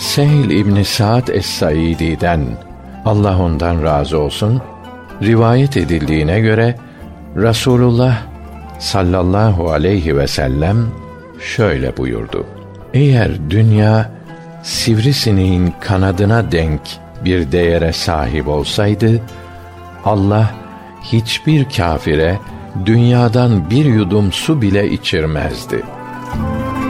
Sehl İbn Sa'd es-Saidi'den, Allah ondan razı olsun, rivayet edildiğine göre Rasulullah sallallahu aleyhi ve sellem şöyle buyurdu: Eğer dünya sivrisineğin kanadına denk bir değere sahip olsaydı, Allah hiçbir kâfire dünyadan bir yudum su bile içirmezdi.